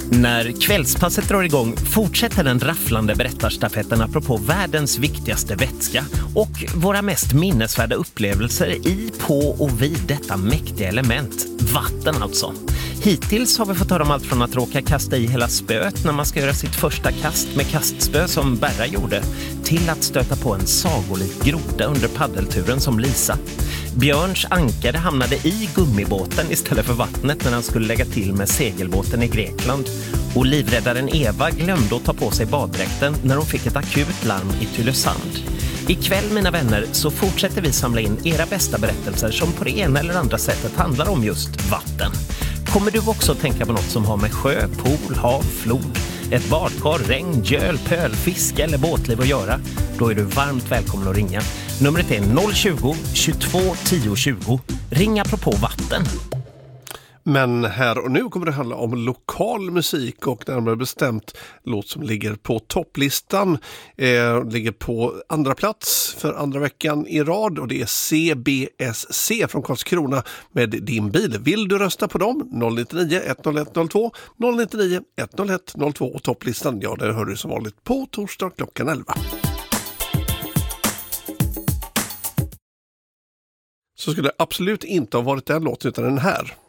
När kvällspasset drar igång fortsätter den rafflande berättarstafetten apropå världens viktigaste vätska och våra mest minnesvärda upplevelser i, på och vid detta mäktiga element. Vatten alltså. Hittills har vi fått höra om allt från att råka kasta i hela spöet när man ska göra sitt första kast med kastspö som Berra gjorde, till att stöta på en sagolik groda under paddelturen som Lisa. Björns ankare hamnade i gummibåten istället för vattnet när han skulle lägga till med segelbåten i Grekland. Och livräddaren Eva glömde att ta på sig baddräkten när hon fick ett akut larm i Tylösand. Ikväll, mina vänner, så fortsätter vi samla in era bästa berättelser som på det ena eller andra sättet handlar om just vatten. Kommer du också att tänka på något som har med sjö, pool, hav, flod, ett badkar, regn, göl, pöl, fiske eller båtliv att göra? Då är du varmt välkommen att ringa. Numret är 020-22 10 20. Ring apropå vatten. Men här och nu kommer det handla om lokal musik och närmare bestämt låt som ligger på topplistan. Ligger på andra plats för andra veckan i rad och det är CBSC från Karlskrona med Din bil. Vill du rösta på dem? 099 101 02 099 101 02 och topplistan, ja, där hör du som vanligt på torsdag klockan 11. Så skulle det absolut inte ha varit den låten utan den här.